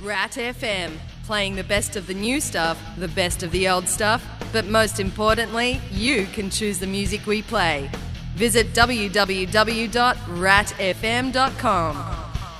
Rat FM, playing the best of the new stuff, the best of the old stuff, but most importantly, you can choose the music we play. Visit www.ratfm.com.